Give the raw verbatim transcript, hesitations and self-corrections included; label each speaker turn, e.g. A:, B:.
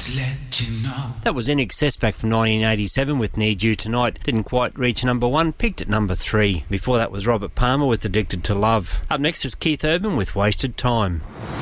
A: to let you know.
B: That was In Excess back from nineteen eighty-seven with Need You Tonight. Didn't quite reach number one, peaked at number three. Before that was Robert Palmer with Addicted to Love. Up next is Keith Urban with Wasted Time.